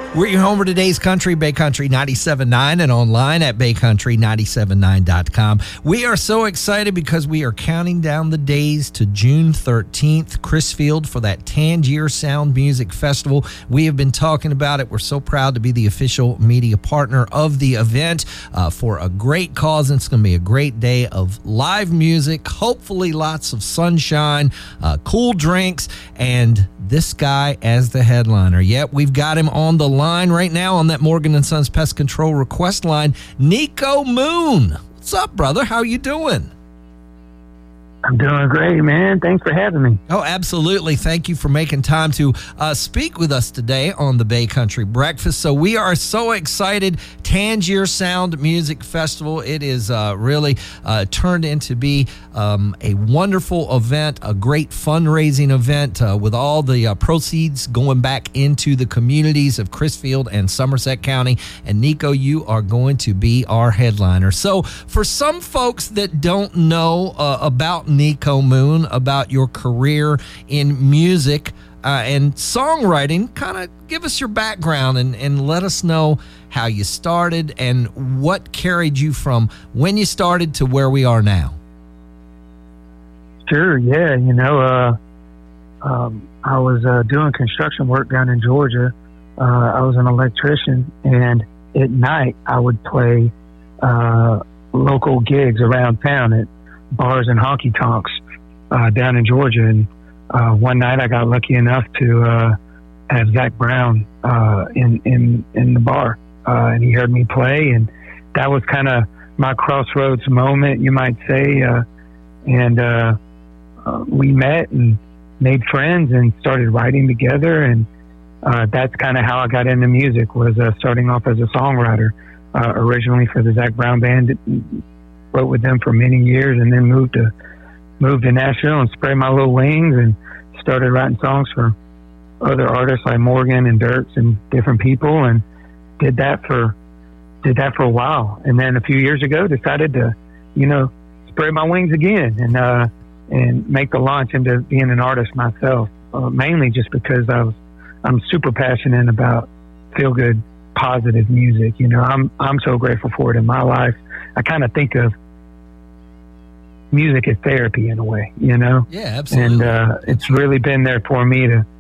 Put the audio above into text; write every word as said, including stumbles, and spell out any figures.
We're your home for today's country, Bay Country ninety-seven point nine, and online at bay country nine seven nine dot com. We are so excited because we are counting down the days to June thirteenth, Crisfield, for that Tangier Sound Music Festival. We have been talking about it. We're so proud to be the official media partner of the event uh, for a great cause. And it's going to be a great day of live music, hopefully lots of sunshine, uh, cool drinks, and this guy as the headliner. Yep, we've got him on the line right now on that Morgan and Sons Pest Control request line. Nico Moon. What's up, brother? How you doing? I'm doing great, man. Thanks for having me. Oh, absolutely. Thank you for making time to uh, speak with us today on the Bay Country Breakfast. So we are so excited. Tangier Sound Music Festival. It is uh, really uh, turned into be um, a wonderful event, a great fundraising event uh, with all the uh, proceeds going back into the communities of Crisfield and Somerset County. And Nico, you are going to be our headliner. So for some folks that don't know uh, about Nico Moon, about your career in music uh, and songwriting, kind of give us your background and, and let us know how you started and what carried you from when you started to where we are now. Sure, yeah. You know, uh, um, I was uh, doing construction work down in Georgia. Uh, I was an electrician, and at night I would play uh, local gigs around town at bars and honky tonks uh, down in Georgia. And uh, one night I got lucky enough to uh, have Zach Brown uh, in, in, in the bar. Uh, and he heard me play, and that was kind of my crossroads moment, you might say. Uh, and uh, uh, we met and made friends and started writing together. And uh, that's kind of how I got into music, was uh, starting off as a songwriter, uh, originally for the Zach Brown Band. Wrote with them for many years, and then moved to moved to Nashville and spread my little wings and started writing songs for other artists like Morgan and Dirks and different people, and did that for did that for a while. And then a few years ago, decided to, you know, spread my wings again and uh, and make the launch into being an artist myself. Uh, mainly just because I was I'm super passionate about feel good, positive music. You know, I'm I'm so grateful for it in my life. I kind of think of music as therapy in a way, you know? Yeah, absolutely. And uh, it's really been there for me to